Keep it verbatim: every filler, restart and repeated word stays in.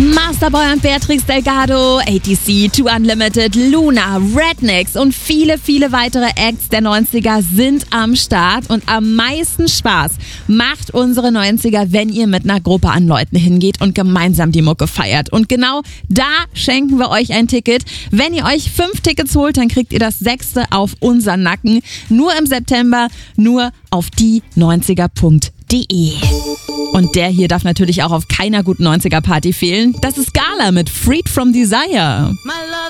Masterboy und Beatrix Delgado, A T C, Two Unlimited, Luna, Rednex und viele, viele weitere Acts der neunziger sind am Start. Und am meisten Spaß macht unsere neunziger, wenn ihr mit einer Gruppe an Leuten hingeht und gemeinsam die Mucke feiert. Und genau da schenken wir euch ein Ticket. Wenn ihr euch fünf Tickets holt, dann kriegt ihr das sechste auf unseren Nacken. Nur im September, nur auf die neunziger punkt de. Und der hier darf natürlich auch auf keiner guten neunziger Party fehlen. Das ist Gala mit Freed from Desire.